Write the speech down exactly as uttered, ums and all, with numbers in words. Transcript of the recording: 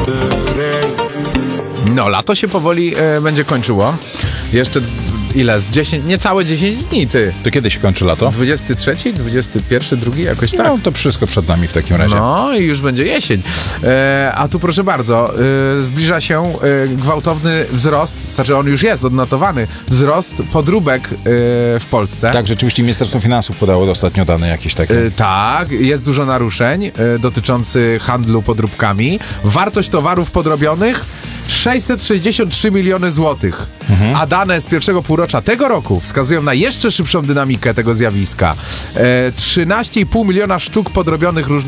No, lato się powoli e, będzie kończyło. Jeszcze ile? Z dziesięć, niecałe dziesięć dni, ty. To kiedy się kończy lato? dwudziesty trzeci, dwudziesty pierwszy, drugi, jakoś tak. No to wszystko przed nami w takim razie. No i już będzie jesień. E, a tu proszę bardzo, e, zbliża się e, gwałtowny wzrost, znaczy on już jest odnotowany, wzrost podróbek e, w Polsce. Tak, rzeczywiście Ministerstwo Finansów podało ostatnio dane jakieś takie. E, tak, jest dużo naruszeń e, dotyczących handlu podróbkami. Wartość towarów podrobionych sześćset sześćdziesiąt trzy miliony złotych. Mhm. A dane z pierwszego półrocza tego roku wskazują na jeszcze szybszą dynamikę tego zjawiska. E, trzynaście i pół miliona sztuk podrobionych różnych